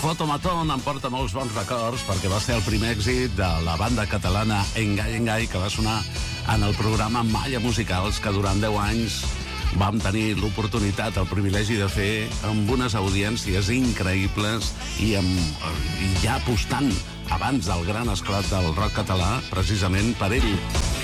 Fotomaton em porta molts bons records perquè va ser el primer èxit de la banda catalana Engai, que va sonar en el programa Malla Musicals, que durant 10 anys vam tenir l'oportunitat, el privilegi de fer amb unes audiències increïbles i ja apostant abans del gran esclat del rock català, precisament per ell.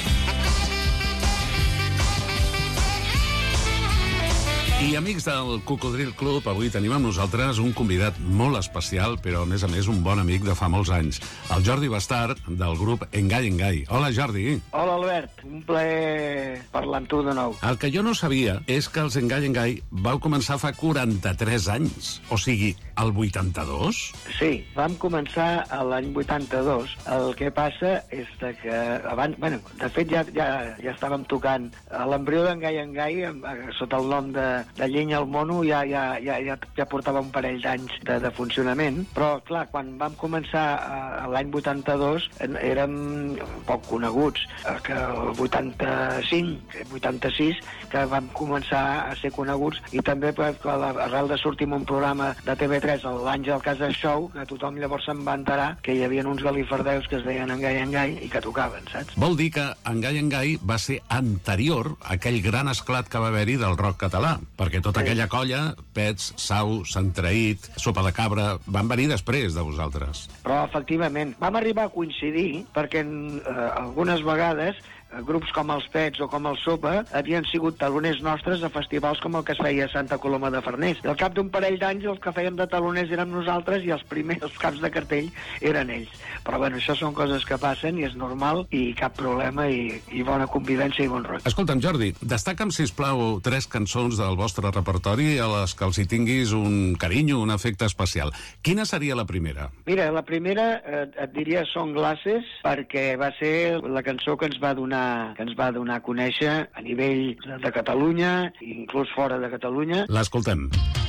I amics del Cocodril Club, avui tenim amb nosaltres un convidat molt especial, però a més un bon amic de fa molts anys, el Jordi Bastard, del grup Engai. Hola, Jordi. Hola, Albert. Un plaer parlar amb tu de nou. El que jo no sabia és que els Engai vau començar fa 43 anys, o sigui, el 82? Sí, vam començar l'any 82. El que passa és que abans, de fet ja estàvem tocant a l'embrió d'Engai, sota el nom de Llenya al Mono, ja portava un parell d'anys de funcionament, però clar, quan vam començar l'any 82 érem poc coneguts, que el 85, 86, que vam començar a ser coneguts, i també arrel de sortir en un programa de TV3, l'Àngel Casa Show, que tothom llavors se'n va enterar que hi havia uns galifardeus que es deien Engai i que tocaven, saps? Vol dir que Engai va ser anterior a aquell gran esclat que va haver-hi del rock català, perquè tota aquella colla, Pets, Sau, Sant Traït, Sopa de Cabra, van venir després de vosaltres. Però, efectivament, vam arribar a coincidir perquè algunes vegades grups com els Pets o com el Sopa havien sigut taloners nostres a festivals com el que es feia a Santa Coloma de Farners. I al cap d'un parell d'anys el que fèiem de taloners érem nosaltres i els caps de cartell eren ells. Però bueno, això són coses que passen i és normal i cap problema i bona convivència i bon rotllo. Escolta'm, Jordi, destaca'm, sisplau, 3 cançons del vostre repertori a les que els hi tinguis un carinyo, un afecte especial. Quina seria la primera? Mira, la primera et diria Sunglasses, perquè va ser la cançó que ens va donar a conèixer a nivell de Catalunya i inclús fora de Catalunya. L'escoltem.